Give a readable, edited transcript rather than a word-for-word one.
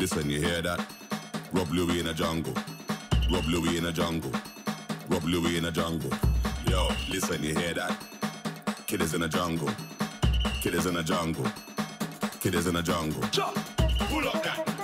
listen, you hear that? Rob Louie in a jungle. Rob Louie in a jungle. Rob Louie in a jungle. Yo, listen, you hear that? Kid is in a jungle. Kid is in a jungle. Kid is in a jungle. Pull up that.